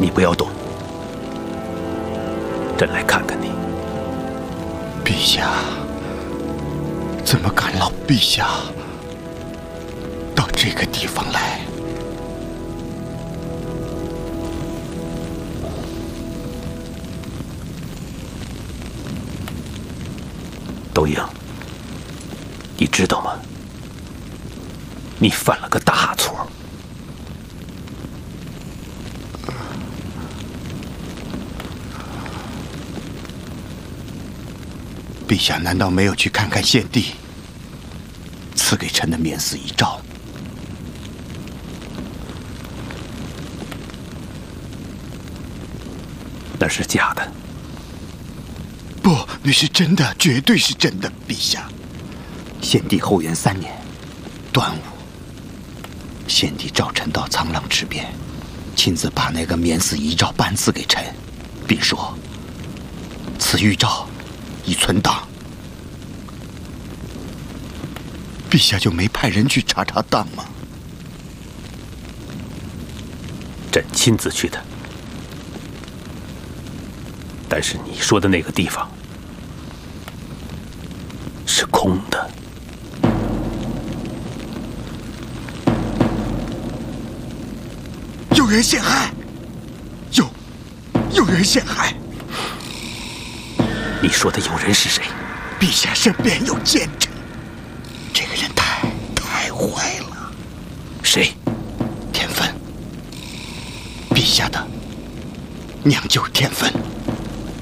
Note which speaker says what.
Speaker 1: 你不要动，朕来看看你。
Speaker 2: 陛下，怎么敢劳陛下到这个地方来？
Speaker 1: 窦婴，你知道吗？你犯了个大错。
Speaker 2: 陛下难道没有去看看献帝赐给臣的免死遗诏？
Speaker 1: 那是假的。
Speaker 2: 不，那是真的，绝对是真的，陛下。献帝后元3年，端午，献帝召臣到沧浪池边，亲自把那个免死遗诏颁赐给臣，并说：“此谕诏已存档。”陛下就没派人去查档吗？
Speaker 1: 朕亲自去的。但是你说的那个地方是空的。
Speaker 2: 有人陷害，有人陷害。
Speaker 1: 你说的有人是谁？
Speaker 2: 陛下身边有奸臣，这个人太坏了。
Speaker 1: 谁？
Speaker 2: 天芬，陛下的娘舅天芬。